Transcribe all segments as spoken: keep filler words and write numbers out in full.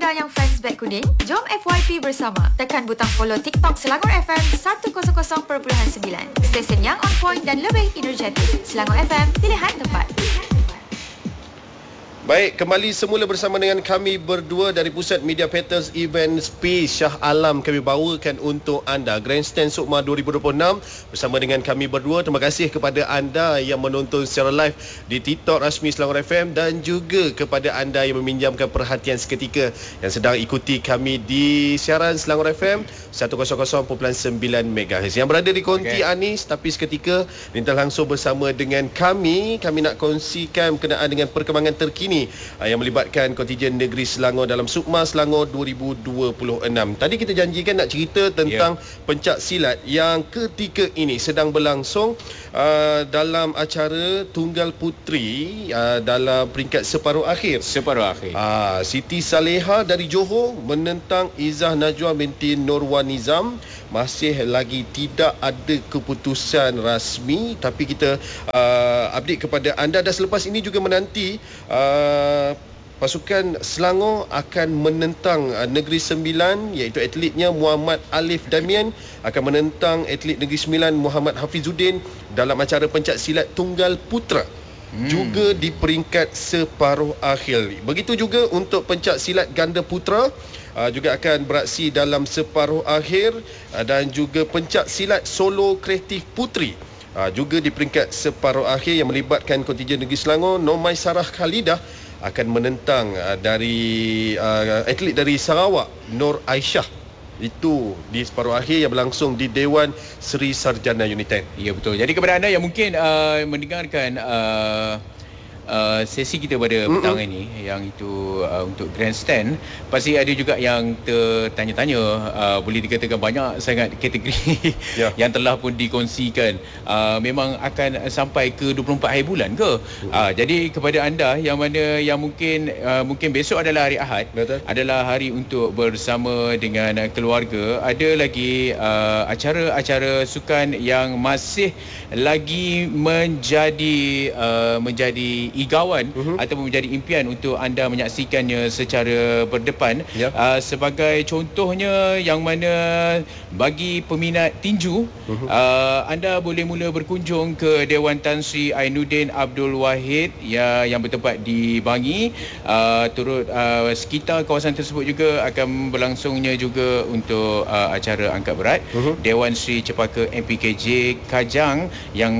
anda yang fans beg kuning, jom F Y P bersama. Tekan butang follow TikTok Selangor F M seratus perpuluhan sembilan. Stesen yang on point dan lebih energetik. Selangor F M, pilihan tepat. Baik, kembali semula bersama dengan kami berdua dari Pusat Media Peters Event Space Shah Alam. Kami bawakan untuk anda Grandstand Sukma dua ribu dua puluh enam bersama dengan kami berdua. Terima kasih kepada anda yang menonton secara live di TikTok rasmi Selangor F M dan juga kepada anda yang meminjamkan perhatian seketika yang sedang ikuti kami di siaran Selangor F M seratus perpuluhan sembilan megahertz. Yang berada di konti okay. Anis, tapi seketika minta langsung bersama dengan kami. Kami nak kongsikan berkenaan dengan perkembangan terkini yang melibatkan kontijen negeri Selangor dalam Sukma Selangor dua ribu dua puluh enam. Tadi kita janjikan nak cerita tentang yeah. pencak silat yang ketika ini sedang berlangsung uh, dalam acara Tunggal Puteri uh, dalam peringkat separuh akhir. Separuh akhir. Uh, Siti Saleha dari Johor menentang Izzah Najwa binti Nurwan Nizam. Masih lagi tidak ada keputusan rasmi, tapi kita uh, update kepada anda. Dan selepas ini juga menanti uh, pasukan Selangor akan menentang uh, Negeri Sembilan, iaitu atletnya Muhammad Alif Damian akan menentang atlet Negeri Sembilan Muhammad Hafizuddin dalam acara pencak silat Tunggal Putra. Hmm. Juga di peringkat separuh akhir. Begitu juga untuk pencak silat ganda putra uh, juga akan beraksi dalam separuh akhir uh, dan juga pencak silat solo kreatif putri uh, juga di peringkat separuh akhir yang melibatkan kontijen negeri Selangor. Nomai Sarah Khalidah akan menentang uh, dari uh, atlet dari Sarawak Nur Aisyah. Itu di separuh akhir yang berlangsung di Dewan Seri Sarjana Unit sepuluh. Ya, betul. Jadi kepada anda yang mungkin uh, mendengarkan uh, uh, sesi kita pada Mm-mm. petang ini, yang itu uh, untuk grandstand, pasti ada juga yang tertanya-tanya, uh, boleh dikatakan banyak sangat kategori yeah. yang telah pun dikongsikan. Uh, memang akan sampai ke dua puluh empat hari bulan ke? Uh, jadi kepada anda yang mana yang mungkin uh, mungkin besok adalah hari Ahad, Betul. adalah hari untuk bersama dengan keluarga. Ada lagi uh, acara-acara sukan yang masih lagi menjadi uh, menjadi igawan uh-huh. ataupun menjadi impian untuk anda menyaksikannya secara berdepan. Yeah. Uh, sebagai contohnya, yang mana bagi peminat tinju, uh-huh. uh, anda boleh mula berkunjung ke Dewan Tan Sri Ainuddin Abdul Wahid ya, yang bertempat di Bangi. Uh, turut uh, sekitar kawasan tersebut juga akan berlangsungnya juga untuk uh, acara angkat berat uh-huh. Dewan Sri Cepaka M P K J Kajang yang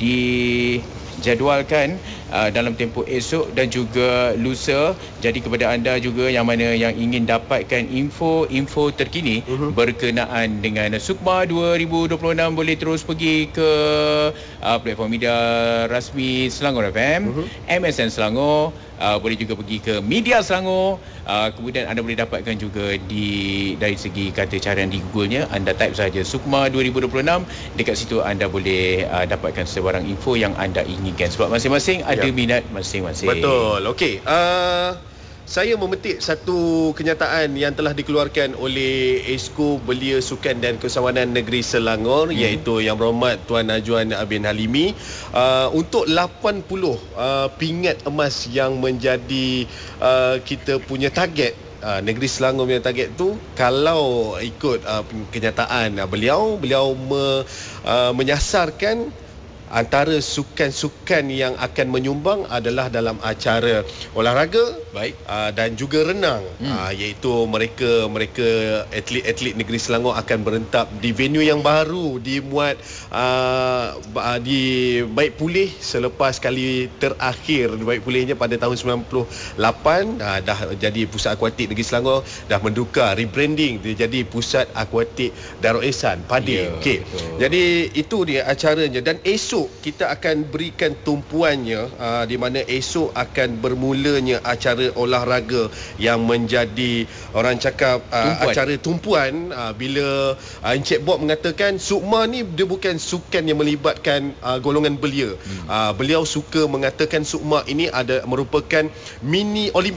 dijadualkan uh, dalam tempoh esok dan juga lusa. Jadi kepada anda juga yang mana yang ingin dapatkan info-info terkini uh-huh. berkenaan dengan Sukma dua ribu dua puluh enam, boleh terus pergi ke uh, platform media rasmi Selangor F M, uh-huh. M S N Selangor. Uh, boleh juga pergi ke Media Selangor. Uh, kemudian anda boleh dapatkan juga di dari segi kata carian di Google-nya, anda type saja Sukma dua ribu dua puluh enam. Dekat situ anda boleh uh, dapatkan sebarang info yang anda inginkan, sebab masing-masing ada ya. minat masing-masing. Betul. Okey. Uh... Saya memetik satu kenyataan yang telah dikeluarkan oleh Esko Belia Sukan dan Kesawanan Negeri Selangor, hmm. iaitu Yang Berhormat Tuan Najwan bin Halimi, uh, untuk lapan puluh uh, pingat emas yang menjadi uh, kita punya target. Uh, Negeri Selangor punya target tu, kalau ikut uh, kenyataan uh, beliau, beliau me, uh, menyasarkan antara sukan-sukan yang akan menyumbang adalah dalam acara olahraga, baik, aa, dan juga renang, hmm. aa, iaitu mereka mereka atlet-atlet negeri Selangor akan berentap di venue yang baru dimuat aa, di Baik Pulih selepas kali terakhir Baik Pulihnya pada tahun sembilan puluh lapan. Aa, dah jadi Pusat Akuatik Negeri Selangor, dah mendukar rebranding dia jadi Pusat Akuatik Darul Ehsan Pading. Yeah, okey. Jadi itu dia acaranya, dan esok kita akan berikan tumpuannya, uh, di mana esok akan bermulanya acara olahraga yang menjadi orang cakap uh, tumpuan. acara tumpuan, uh, bila uh, Encik Bob mengatakan Sukma ni dia bukan sukan yang melibatkan uh, golongan belia. hmm. uh, Beliau suka mengatakan Sukma ini ada merupakan mini Olimpik.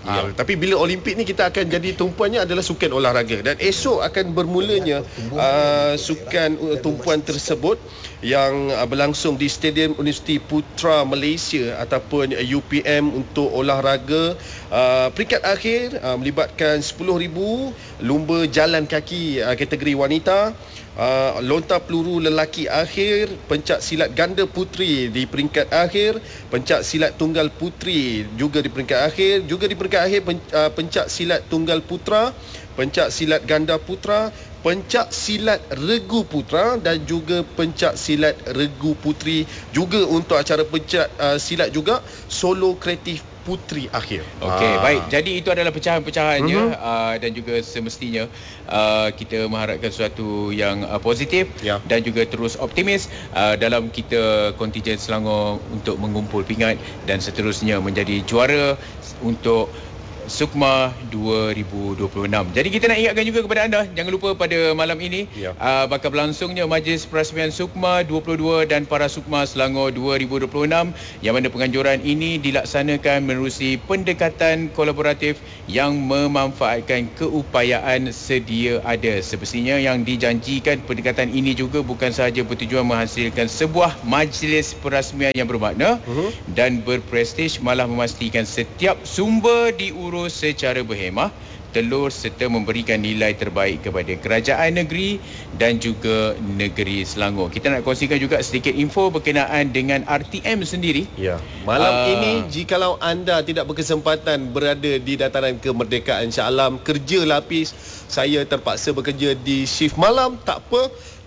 Ya. Uh, tapi bila Olimpik ni kita akan jadi tumpuannya adalah sukan olahraga dan esok akan bermulanya uh, sukan uh, tumpuan tersebut yang uh, berlangsung di Stadium Universiti Putra Malaysia ataupun U P M untuk olahraga uh, peringkat akhir uh, melibatkan sepuluh ribu lumba jalan kaki uh, kategori wanita. Uh, lontar peluru lelaki akhir, pencak silat ganda puteri di peringkat akhir, pencak silat tunggal puteri juga di peringkat akhir, juga di peringkat akhir pen, uh, pencak silat tunggal putra, pencak silat ganda putra, pencak silat regu putra dan juga pencak silat regu puteri. Juga untuk acara pencak uh, silat juga solo kreatif puteri akhir. Okey, ah. baik. Jadi itu adalah pecahan-pecahannya mm-hmm. uh, dan juga semestinya uh, kita mengharapkan sesuatu yang uh, positif yeah. dan juga terus optimis uh, dalam kita kontijen Selangor untuk mengumpul pingat dan seterusnya menjadi juara untuk Sukma dua ribu dua puluh enam. Jadi kita nak ingatkan juga kepada anda, jangan lupa pada malam ini ya. uh, bakal berlangsungnya Majlis Perasmian Sukma dua puluh dua dan Para Sukma Selangor dua ribu dua puluh enam yang mana penganjuran ini dilaksanakan menerusi pendekatan kolaboratif yang memanfaatkan keupayaan sedia ada. Semestinya yang dijanjikan pendekatan ini juga bukan sahaja bertujuan menghasilkan sebuah majlis perasmian yang bermakna uh-huh. dan berprestij, malah memastikan setiap sumber diurus secara berhemah, telur serta memberikan nilai terbaik kepada kerajaan negeri dan juga negeri Selangor. Kita nak kongsikan juga sedikit info berkenaan dengan R T M sendiri. Ya. Malam uh, ini jikalau anda tidak berkesempatan berada di dataran kemerdekaan Shah Alam, kerja lapis, saya terpaksa bekerja di shift malam, tak apa.